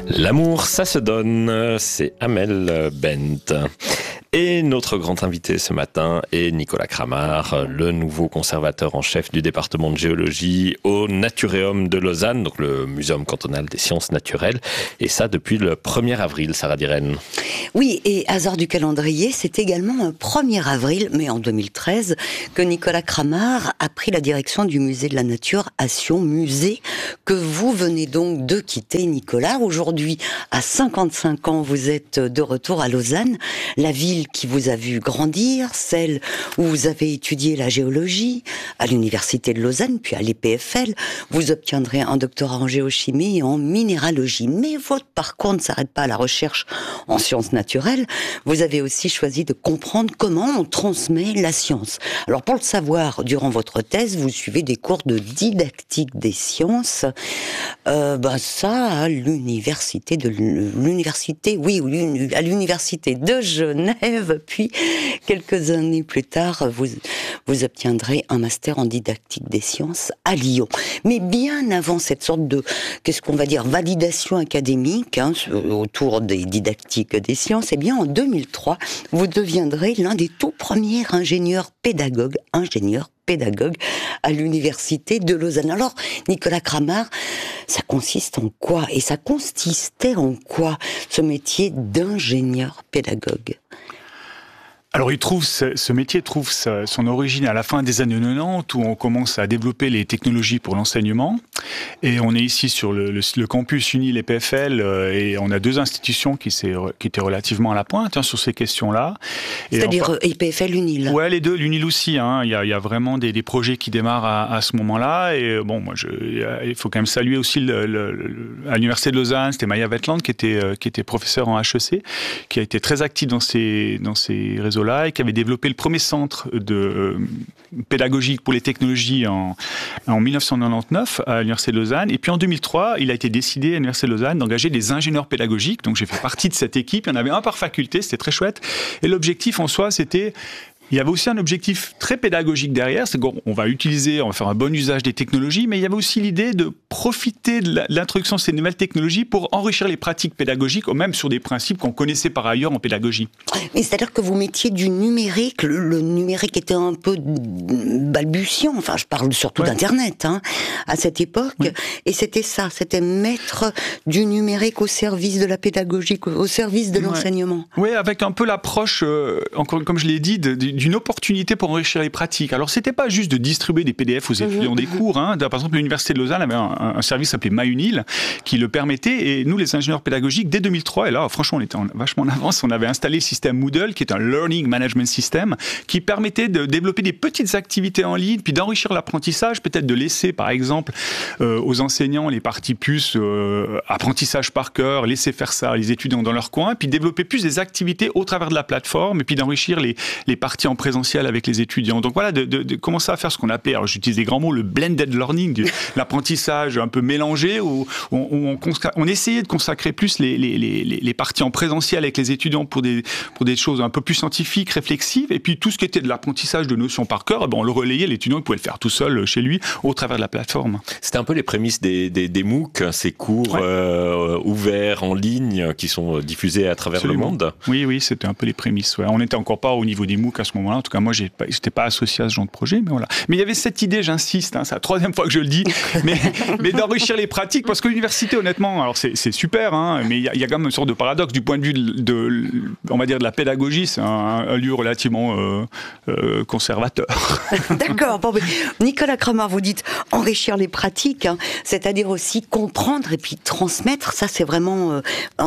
L'amour, ça se donne, c'est Amel Bent. Et notre grand invité ce matin est Nicolas Cramart, le nouveau conservateur en chef du département de géologie au Naturéum de Lausanne, donc le Muséum cantonal des sciences naturelles. Et ça depuis le 1er avril, Sarah Diren. Oui, et hasard du calendrier, c'est également un 1er avril, mais en 2013, que Nicolas Cramart a pris la direction du musée de la nature à Sion, musée que vous venez donc de quitter, Nicolas. Aujourd'hui, à 55 ans, vous êtes de retour à Lausanne, la ville qui vous a vu grandir, celle où vous avez étudié la géologie à l'université de Lausanne, puis à l'EPFL. Vous obtiendrez un doctorat en géochimie et en minéralogie. Mais votre parcours ne s'arrête pas à la recherche en sciences naturelles. Vous avez aussi choisi de comprendre comment on transmet la science. Alors pour le savoir, durant votre thèse, vous suivez des cours de didactique des sciences. Ça à l'université de Genève. Puis, quelques années plus tard, vous obtiendrez un master en didactique des sciences à Lyon. Mais bien avant cette sorte de, validation académique autour des didactiques des sciences, eh bien, en 2003, vous deviendrez l'un des tout premiers ingénieurs pédagogues à l'université de Lausanne. Alors, Nicolas Cramart, ça consiste en quoi? Et ça consistait en quoi, ce métier d'ingénieur pédagogue? Alors, ce métier trouve son origine à la fin des années 90, où on commence à développer les technologies pour l'enseignement. Et on est ici sur le campus UNIL et PFL, et on a deux institutions qui étaient relativement à la pointe sur ces questions-là. C'est-à-dire IPFL, UNIL? Ouais, les deux, l'UNIL aussi. Il y a vraiment des projets qui démarrent à ce moment-là. Et il faut quand même saluer aussi à l'université de Lausanne, c'était Maya Wetland qui était professeur en HEC, qui a été très active dans ces réseaux et qui avait développé le premier centre pédagogique pour les technologies en 1999 à l'Université de Lausanne. Et puis en 2003, il a été décidé à l'Université de Lausanne d'engager des ingénieurs pédagogiques. Donc j'ai fait partie de cette équipe. Il y en avait un par faculté, c'était très chouette. Et l'objectif en soi, il y avait aussi un objectif très pédagogique derrière, c'est qu'on va faire un bon usage des technologies, mais il y avait aussi l'idée de profiter de l'introduction de ces nouvelles technologies pour enrichir les pratiques pédagogiques, ou même sur des principes qu'on connaissait par ailleurs en pédagogie. Mais c'est-à-dire que vous mettiez du numérique, le numérique était un peu balbutiant, enfin je parle surtout d'Internet, à cette époque, et c'était mettre du numérique au service de la pédagogie, au service de l'enseignement. Oui, avec un peu l'approche, encore comme je l'ai dit, d'une opportunité pour enrichir les pratiques. Alors, c'était pas juste de distribuer des PDF aux étudiants des cours. Par exemple, l'Université de Lausanne avait un service appelé MyUnil qui le permettait. Et nous, les ingénieurs pédagogiques, dès 2003, et là, franchement, on était vachement en avance, on avait installé le système Moodle, qui est un Learning Management System, qui permettait de développer des petites activités en ligne, puis d'enrichir l'apprentissage, peut-être de laisser, par exemple, aux enseignants les parties plus apprentissage par cœur, laisser faire ça, les étudiants dans leur coin, puis développer plus des activités au travers de la plateforme, et puis d'enrichir les parties en présentiel avec les étudiants. Donc voilà, de commencer à faire ce qu'on appelait, alors j'utilise des grands mots, le blended learning, l'apprentissage un peu mélangé, où on essayait de consacrer plus les parties en présentiel avec les étudiants pour des choses un peu plus scientifiques, réflexives, et puis tout ce qui était de l'apprentissage de notions par cœur, on le relayait, l'étudiant pouvait le faire tout seul chez lui, au travers de la plateforme. C'était un peu les prémices des MOOC, ces cours ouverts en ligne qui sont diffusés à travers le monde. Oui, c'était un peu les prémices. Ouais. On n'était encore pas au niveau des MOOC à ce moment-là. En tout cas, moi, je n'étais pas associé à ce genre de projet, mais voilà. Mais il y avait cette idée, j'insiste, c'est la 3e fois que je le dis, mais d'enrichir les pratiques, parce que l'université, honnêtement, alors c'est super, mais il y a quand même une sorte de paradoxe du point de vue on va dire de la pédagogie, c'est un lieu relativement conservateur. D'accord. Bon, Nicolas Cramart, vous dites enrichir les pratiques, c'est-à-dire aussi comprendre et puis transmettre. Ça, c'est vraiment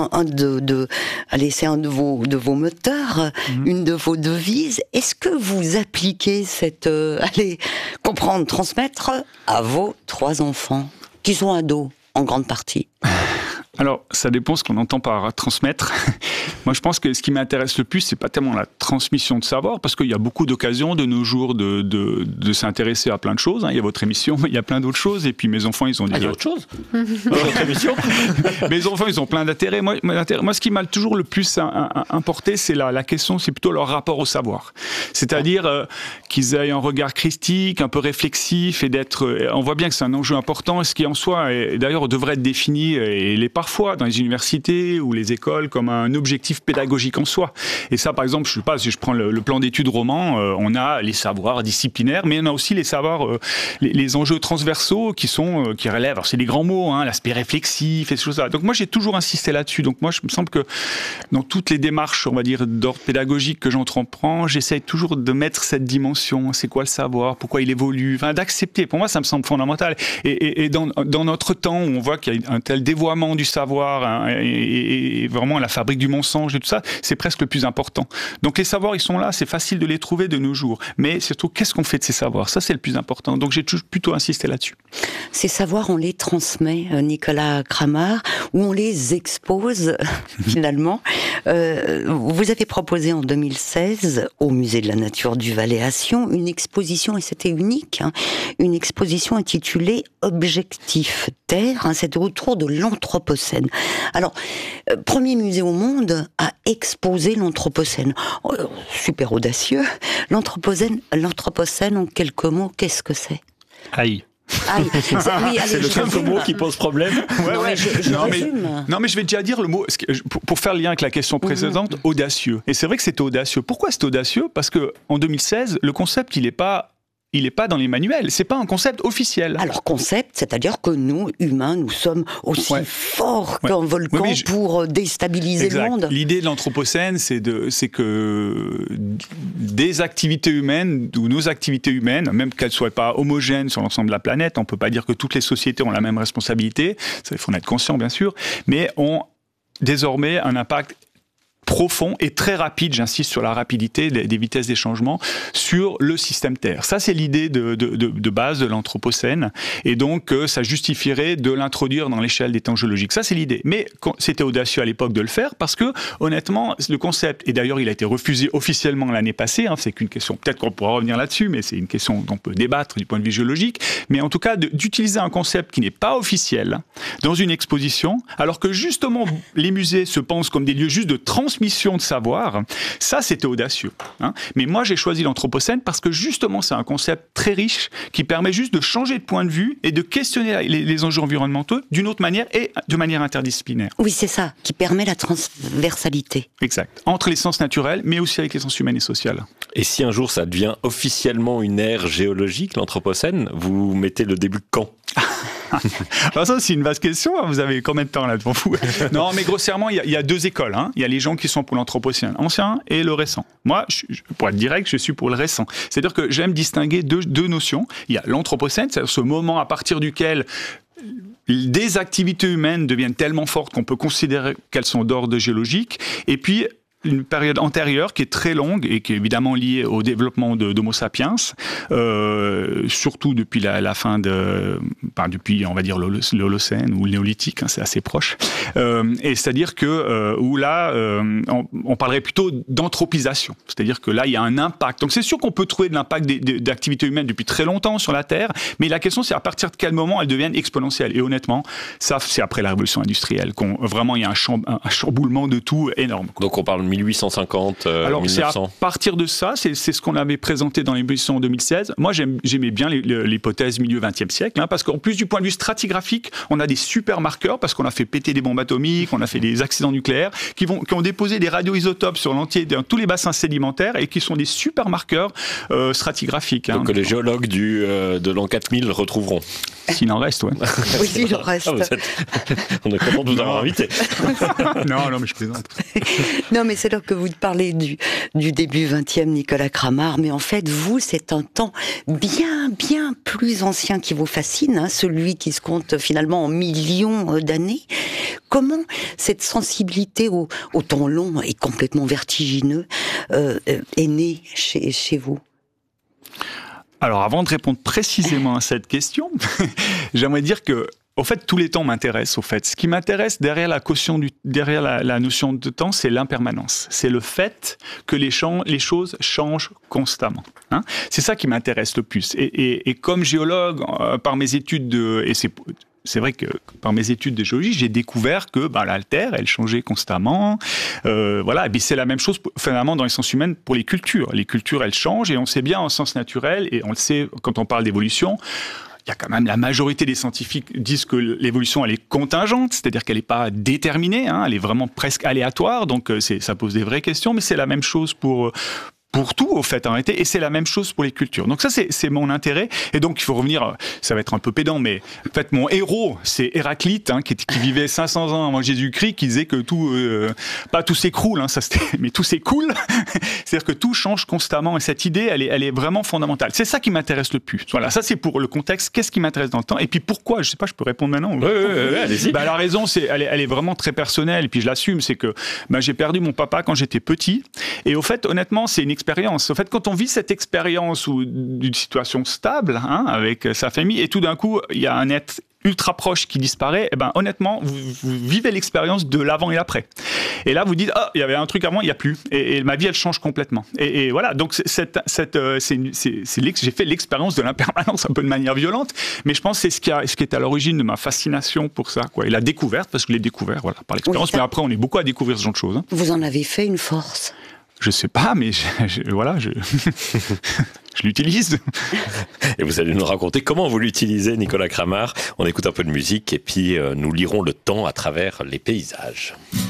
c'est un de vos moteurs, une de vos devises. Est-ce que vous appliquez cette comprendre, transmettre à vos 3 enfants qui sont ados en grande partie? Alors, ça dépend ce qu'on entend par transmettre. Moi, je pense que ce qui m'intéresse le plus, c'est pas tellement la transmission de savoir, parce qu'il y a beaucoup d'occasions de nos jours de s'intéresser à plein de choses. Il y a votre émission, mais il y a plein d'autres choses. Et puis mes enfants, ils ont il y a autre chose. Votre émission. Mes enfants, ils ont plein d'intérêts. Moi, ce qui m'a toujours le plus importé, c'est la question, c'est plutôt leur rapport au savoir. C'est-à-dire qu'ils aient un regard critique, un peu réflexif, et on voit bien que c'est un enjeu important, ce qui en soi, d'ailleurs, devrait être défini, et l'est parfois parfois dans les universités ou les écoles comme un objectif pédagogique en soi. Et ça, par exemple, je sais pas, si je prends le plan d'études roman, on a les savoirs disciplinaires, mais on a aussi les savoirs, les enjeux transversaux qui relèvent, alors c'est des grands mots, hein, l'aspect réflexif et ces choses-là. Donc moi, j'ai toujours insisté là-dessus. Donc moi, je me semble que dans toutes les démarches, on va dire, d'ordre pédagogique que j'entreprends, j'essaye toujours de mettre cette dimension. C'est quoi le savoir? Pourquoi il évolue? Enfin, d'accepter. Pour moi, ça me semble fondamental. Et dans notre temps, où on voit qu'il y a un tel dévoiement du savoir, hein, et vraiment la fabrique du mensonge et tout ça, c'est presque le plus important. Donc les savoirs, ils sont là, c'est facile de les trouver de nos jours. Mais surtout, qu'est-ce qu'on fait de ces savoirs? Ça, c'est le plus important. Donc j'ai plutôt insisté là-dessus. Ces savoirs, on les transmet, Nicolas Cramart, ou on les expose, finalement. Vous avez proposé en 2016, au Musée de la Nature du Valais à Sion, une exposition, et c'était unique, hein, une exposition intitulée « Objectif Terre », hein, c'est autour de l'Anthropocène. Alors, premier musée au monde à exposer l'Anthropocène. Oh, super audacieux. L'Anthropocène, en quelques mots, qu'est-ce que c'est? Aïe. C'est le seul mot qui pose problème. Non, mais je vais déjà dire le mot, pour faire le lien avec la question précédente, audacieux. Et c'est vrai que c'était audacieux. Pourquoi c'est audacieux? Parce qu'en 2016, le concept, il n'est pas dans les manuels. C'est pas un concept officiel. Alors concept, c'est-à-dire que nous, humains, nous sommes aussi forts qu'un volcan pour déstabiliser le monde. L'idée de l'Anthropocène, c'est que des activités humaines, ou nos activités humaines, même qu'elles ne soient pas homogènes sur l'ensemble de la planète, on ne peut pas dire que toutes les sociétés ont la même responsabilité, il faut en être conscient bien sûr, mais ont désormais un impact profond et très rapide, j'insiste sur la rapidité des vitesses des changements, sur le système Terre. Ça, c'est l'idée de base de l'Anthropocène, et donc ça justifierait de l'introduire dans l'échelle des temps géologiques. Ça, c'est l'idée. Mais c'était audacieux à l'époque de le faire, parce que, honnêtement, le concept, et d'ailleurs il a été refusé officiellement l'année passée, hein, c'est qu'une question, peut-être qu'on pourra revenir là-dessus, mais c'est une question dont on peut débattre du point de vue géologique, mais en tout cas, d'utiliser un concept qui n'est pas officiel dans une exposition, alors que justement, les musées se pensent comme des lieux juste de transmission de savoir, ça c'était audacieux. Hein. Mais moi j'ai choisi l'Anthropocène parce que justement c'est un concept très riche qui permet juste de changer de point de vue et de questionner les enjeux environnementaux d'une autre manière et de manière interdisciplinaire. Oui, c'est ça, qui permet la transversalité. Exact. Entre les sciences naturelles, mais aussi avec les sciences humaines et sociales. Et si un jour ça devient officiellement une ère géologique, l'Anthropocène, vous mettez le début quand? Alors ça, c'est une vaste question. Vous avez combien de temps là devant vous? Non, mais grossièrement, il y a deux écoles. Hein. Il y a les gens qui sont pour l'Anthropocène ancien et le récent. Moi, pour être direct, je suis pour le récent. C'est-à-dire que j'aime distinguer deux notions. Il y a l'Anthropocène, c'est-à-dire ce moment à partir duquel des activités humaines deviennent tellement fortes qu'on peut considérer qu'elles sont d'ordre géologique. Et puis une période antérieure qui est très longue et qui est évidemment liée au développement d'Homo sapiens, surtout depuis la fin depuis on va dire l'Holocène ou le Néolithique, hein, c'est assez proche. Et c'est-à-dire que où là on parlerait plutôt d'anthropisation, c'est-à-dire que là il y a un impact. Donc c'est sûr qu'on peut trouver de l'impact d'activités humaines depuis très longtemps sur la Terre, mais la question c'est à partir de quel moment elles deviennent exponentielles. Et honnêtement, ça c'est après la révolution industrielle vraiment il y a un chamboulement de tout énorme. Donc on parle 1850, alors 1900. c'est à partir de ça, c'est ce qu'on avait présenté dans l'émission en 2016. Moi j'aimais bien l'hypothèse milieu 20e siècle, hein, parce qu'en plus du point de vue stratigraphique, on a des super marqueurs, parce qu'on a fait péter des bombes atomiques, on a fait des accidents nucléaires, qui ont déposé des radioisotopes sur dans tous les bassins sédimentaires, et qui sont des super marqueurs stratigraphiques. Donc que les géologues de l'an 4000 retrouveront. S'il en reste, ouais. Oui, s'il en reste. On est content de vous avoir invité. non, mais je plaisante. Non, mais c'est là que vous parlez du début 20e, Nicolas Cramart, mais en fait, vous, c'est un temps bien, bien plus ancien qui vous fascine, hein, celui qui se compte finalement en millions d'années. Comment cette sensibilité au temps long et complètement vertigineux est née chez vous ? Alors, avant de répondre précisément à cette question, j'aimerais dire que, au fait, tous les temps m'intéressent, au fait. Ce qui m'intéresse derrière la notion de temps, c'est l'impermanence. C'est le fait que les choses changent constamment. Hein. C'est ça qui m'intéresse le plus. Et comme géologue, par mes études c'est vrai que par mes études de géologie, j'ai découvert que la Terre, elle changeait constamment. Voilà, et puis c'est la même chose finalement dans les sciences humaines pour les cultures. Les cultures, elles changent, et on sait bien en sciences naturelles, et on le sait quand on parle d'évolution, il y a quand même la majorité des scientifiques disent que l'évolution elle est contingente, c'est-à-dire qu'elle n'est pas déterminée, elle est vraiment presque aléatoire, donc ça pose des vraies questions, mais c'est la même chose pour tout, au fait, en réalité, et c'est la même chose pour les cultures. Donc ça, c'est mon intérêt, et donc il faut revenir, ça va être un peu pédant, mais en fait, mon héros, c'est Héraclite, qui vivait 500 ans avant Jésus-Christ, qui disait que tout, pas tout s'écroule, mais tout s'écoule, c'est-à-dire que tout change constamment, et cette idée, elle est vraiment fondamentale. C'est ça qui m'intéresse le plus. Voilà, ça c'est pour le contexte, qu'est-ce qui m'intéresse dans le temps, et puis pourquoi, je sais pas, je peux répondre maintenant. Oui, allez-y. La raison, elle est vraiment très personnelle, et puis je l'assume, c'est que j'ai perdu mon papa quand j'étais petit, et au fait, honnêtement, c'est une expérience. En fait, quand on vit cette expérience d'une situation stable avec sa famille, et tout d'un coup, il y a un être ultra proche qui disparaît, honnêtement, vous vivez l'expérience de l'avant et l'après. Et là, vous dites, il y avait un truc avant, il n'y a plus. Et ma vie, elle change complètement. Et voilà, donc j'ai fait l'expérience de l'impermanence un peu de manière violente, mais je pense que c'est ce qui est à l'origine de ma fascination pour ça, quoi. Et la découverte, parce que je l'ai découvert par l'expérience, mais après, on est beaucoup à découvrir ce genre de choses. Vous en avez fait une force? Je sais pas, mais je l'utilise. Et vous allez nous raconter comment vous l'utilisez, Nicolas Cramart. On écoute un peu de musique et puis nous lirons le temps à travers les paysages.